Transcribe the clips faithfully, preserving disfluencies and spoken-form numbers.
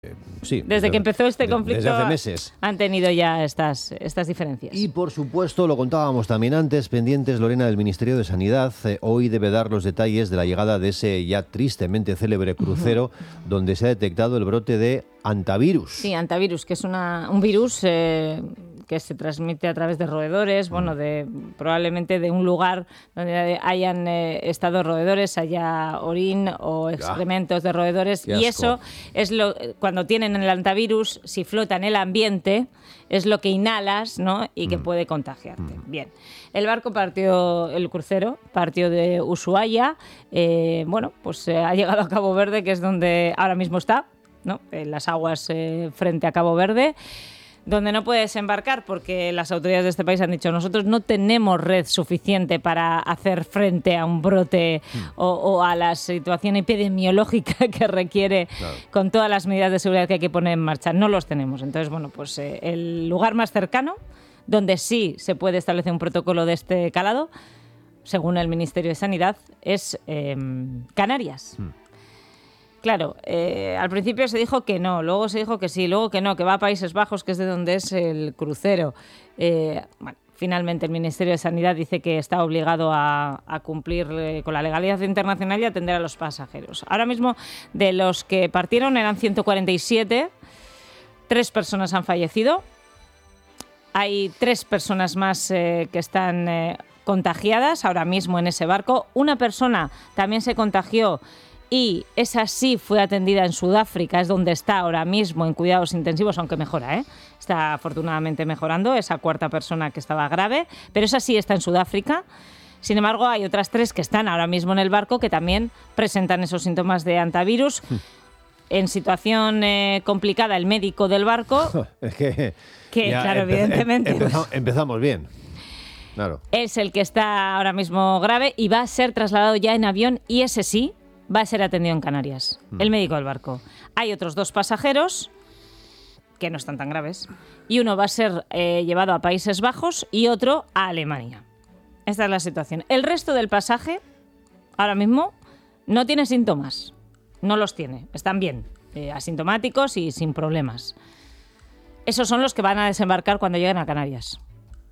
Sí, desde que empezó este conflicto desde hace meses. Han tenido ya estas, estas diferencias. Y por supuesto, lo contábamos también antes, pendientes, Lorena, del Ministerio de Sanidad, eh, hoy debe dar los detalles de la llegada de ese ya tristemente célebre crucero uh-huh. donde se ha detectado el brote de hantavirus. Sí, hantavirus, que es una, un virus eh, que se transmite a través de roedores, mm. bueno, de probablemente de un lugar donde hayan eh, estado roedores, haya orín o excrementos de roedores, y eso es lo cuando tienen el hantavirus, si flota en el ambiente, es lo que inhalas, ¿no? Y que mm. puede contagiarte. Mm. Bien. El barco partió, el crucero partió de Ushuaia, eh, bueno, pues eh, ha llegado a Cabo Verde, que es donde ahora mismo está, ¿no? En las aguas eh, frente a Cabo Verde, donde no puede desembarcar porque las autoridades de este país han dicho: nosotros no tenemos red suficiente para hacer frente a un brote mm. o, o a la situación epidemiológica que requiere, claro, con todas las medidas de seguridad que hay que poner en marcha. No los tenemos. Entonces, bueno, pues eh, el lugar más cercano donde sí se puede establecer un protocolo de este calado, según el Ministerio de Sanidad, es eh, Canarias. Mm. Claro, eh, al principio se dijo que no, luego se dijo que sí, luego que no, que va a Países Bajos, que es de donde es el crucero. Eh, bueno, finalmente el Ministerio de Sanidad dice que está obligado a, a cumplir eh, con la legalidad internacional y atender a los pasajeros. Ahora mismo, de los que partieron eran ciento cuarenta y siete, tres personas han fallecido, hay tres personas más eh, que están eh, contagiadas ahora mismo en ese barco. Una persona también se contagió y esa sí fue atendida en Sudáfrica, es donde está ahora mismo en cuidados intensivos, aunque mejora, ¿eh? Está afortunadamente mejorando, esa cuarta persona que estaba grave, pero esa sí está en Sudáfrica. Sin embargo, hay otras tres que están ahora mismo en el barco que también presentan esos síntomas de hantavirus. En situación eh, complicada, el médico del barco, es que, que claro, empe- evidentemente... Empezamos, empezamos bien. Claro. Es el que está ahora mismo grave y va a ser trasladado ya en avión, y ese sí va a ser atendido en Canarias, mm. el médico del barco. Hay otros dos pasajeros que no están tan graves, y uno va a ser eh, llevado a Países Bajos y otro a Alemania. Esta es la situación. El resto del pasaje, ahora mismo, no tiene síntomas. No los tiene. Están bien, eh, asintomáticos y sin problemas. Esos son los que van a desembarcar cuando lleguen a Canarias.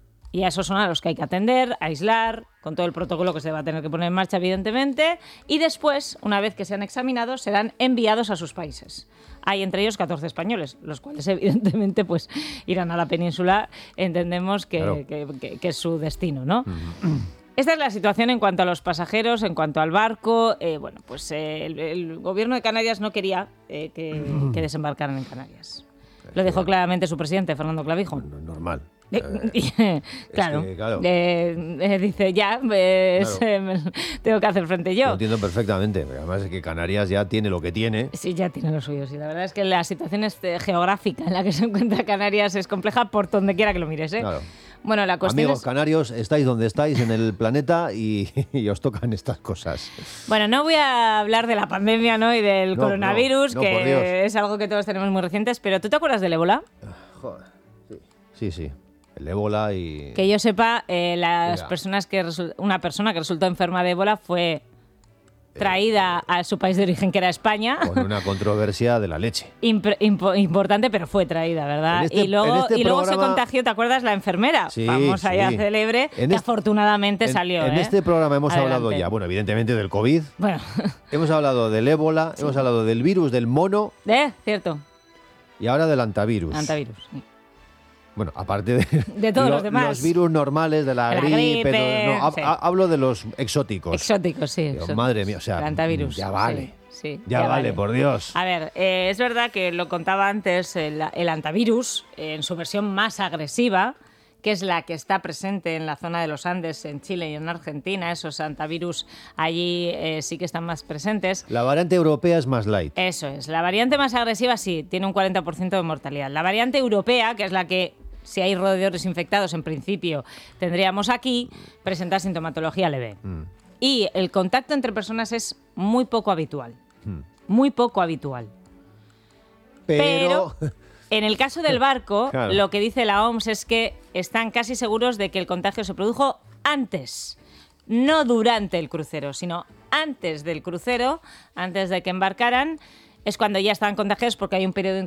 Y a esos son a los que hay que atender, aislar, con todo el protocolo que se va a tener que poner en marcha, evidentemente. Y después, una vez que sean examinados, serán enviados a sus países. Hay entre ellos catorce españoles, los cuales evidentemente pues irán a la península. Entendemos que, claro, que, que, que es su destino, ¿no? Uh-huh. Esta es la situación en cuanto a los pasajeros, en cuanto al barco. Eh, bueno, pues eh, el, el gobierno de Canarias no quería eh, que, uh-huh. que desembarcaran en Canarias. Lo dijo claramente su presidente, Fernando Clavijo. Normal. Eh, claro, es que, claro. Eh, eh, dice ya, eh, claro. eh, tengo que hacer frente yo. Lo entiendo perfectamente, además es que Canarias ya tiene lo que tiene. Sí, ya tiene lo suyo, sí. La verdad es que la situación este, geográfica en la que se encuentra Canarias es compleja por donde quiera que lo mires, ¿eh? Claro. Bueno, la cuestión Amigos es... canarios, estáis donde estáis en el planeta y, y os tocan estas cosas. Bueno, no voy a hablar de la pandemia, ¿no? y del no, coronavirus, no, no, que es algo que todos tenemos muy recientes, pero ¿tú te acuerdas del ébola? Joder, sí, sí. sí. El ébola y... Que yo sepa, eh, las Mira. personas que resu- una persona que resultó enferma de ébola fue traída a su país de origen, que era España. Con una controversia de la leche. Imp- impo- importante, pero fue traída, ¿verdad? Este, y luego, este y luego programa... se contagió, ¿te acuerdas? La enfermera, sí, famosa sí. ya célebre, en que este, afortunadamente en, salió. En ¿eh? este programa hemos Adelante. hablado ya, bueno, evidentemente del COVID. Bueno. Hemos hablado del ébola, sí. hemos hablado del virus, del mono. ¿Eh? Cierto. Y ahora del hantavirus. Hantavirus, sí. Bueno, aparte de, de todos lo, los demás. Los virus normales de la, la gripe, gripe todo, no, sí. ha, hablo de los exóticos. Exóticos, sí. Dios, madre mía, o sea, hantavirus, ya vale. Sí, sí, ya, ya vale, vale, por Dios. A ver, eh, es verdad que lo contaba antes, el, el hantavirus, eh, en su versión más agresiva, que es la que está presente en la zona de los Andes, en Chile y en Argentina. Esos hantavirus allí eh, sí que están más presentes. La variante europea es más light. Eso es. La variante más agresiva sí, tiene un cuarenta por ciento de mortalidad. La variante europea, que es la que, si hay roedores infectados, en principio tendríamos aquí, presenta sintomatología leve. Mm. Y el contacto entre personas es muy poco habitual. Mm. Muy poco habitual. Pero... Pero en el caso del barco, claro, lo que dice la O M S es que están casi seguros de que el contagio se produjo antes, no durante el crucero, sino antes del crucero, antes de que embarcaran. es cuando ya están contagiados porque hay un periodo